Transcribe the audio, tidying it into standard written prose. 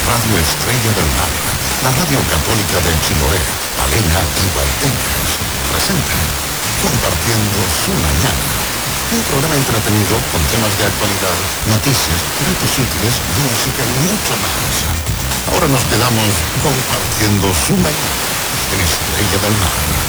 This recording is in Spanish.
Radio Estrella del Mar, la radio católica del Chiloé, Palena y Guaytencas, presenta Compartiendo su Mañana. Un programa entretenido con temas de actualidad, noticias, datos útiles, música y mucho más. Ahora nos quedamos compartiendo su mañana en Estrella del Mar.